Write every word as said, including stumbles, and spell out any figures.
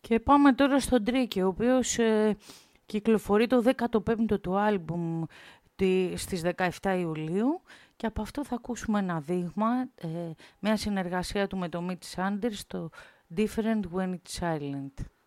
Και πάμε τώρα στον Τρίκη, ο οποίος ε, κυκλοφορεί το δέκατο πέμπτο του άλμπουμ τη, στις δεκαεφτά Ιουλίου και από αυτό θα ακούσουμε ένα δείγμα, ε, μια συνεργασία του με το Mitch Sanders, το Different When It's Silent.